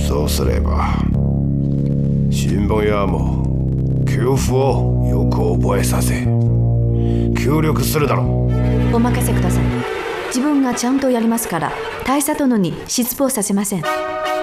そうすれば新聞屋も給付をよく覚えさせ協力するだろう。 お任せください。自分がちゃんとやりますから、大佐殿に失望させません。